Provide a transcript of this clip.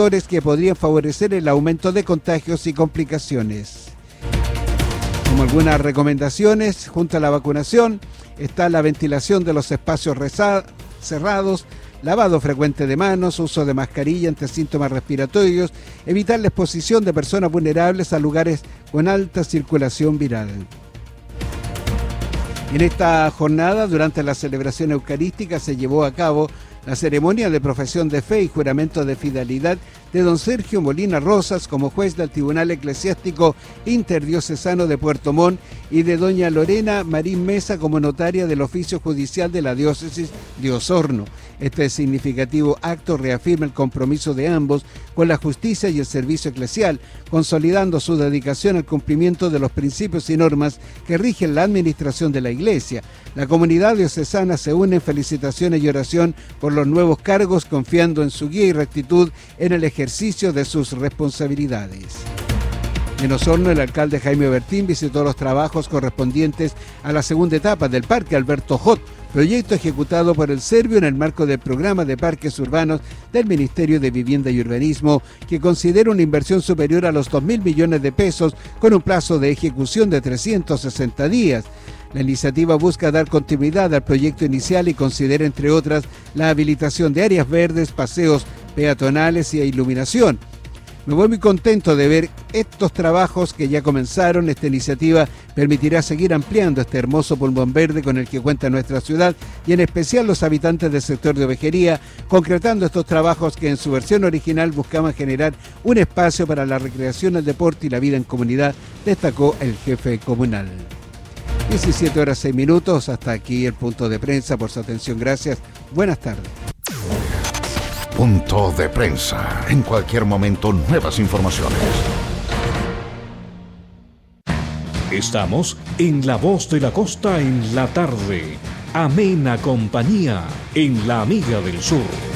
factores que podrían favorecer el aumento de contagios y complicaciones. Como algunas recomendaciones, junto a la vacunación, está la ventilación de los espacios cerrados, lavado frecuente de manos, uso de mascarilla ante síntomas respiratorios, evitar la exposición de personas vulnerables a lugares con alta circulación viral. En esta jornada, durante la celebración eucarística, se llevó a cabo la ceremonia de profesión de fe y juramento de fidelidad de don Sergio Molina Rosas como juez del Tribunal Eclesiástico Interdiocesano de Puerto Montt y de doña Lorena Marín Mesa como notaria del oficio judicial de la diócesis de Osorno. Este significativo acto reafirma el compromiso de ambos con la justicia y el servicio eclesial, consolidando su dedicación al cumplimiento de los principios y normas que rigen la administración de la Iglesia. La comunidad diocesana se une en felicitaciones y oración por los nuevos cargos, confiando en su guía y rectitud en el ejercicio de sus responsabilidades. En Osorno, el alcalde Jaime Bertín visitó los trabajos correspondientes a la segunda etapa del Parque Alberto Jot, proyecto ejecutado por el Servio en el marco del programa de parques urbanos del Ministerio de Vivienda y Urbanismo, que considera una inversión superior a los 2.000 millones de pesos con un plazo de ejecución de 360 días. La iniciativa busca dar continuidad al proyecto inicial y considera, entre otras, la habilitación de áreas verdes, paseos peatonales y iluminación. Me voy muy contento de ver estos trabajos que ya comenzaron. Esta iniciativa permitirá seguir ampliando este hermoso pulmón verde con el que cuenta nuestra ciudad y en especial los habitantes del sector de Ovejería, concretando estos trabajos que en su versión original buscaban generar un espacio para la recreación, el deporte y la vida en comunidad, destacó el jefe comunal. 17:06. Hasta aquí el punto de prensa. Por su atención, gracias. Buenas tardes. Punto de prensa. En cualquier momento, nuevas informaciones. Estamos en La Voz de la Costa en la tarde. Amena compañía en La Amiga del Sur.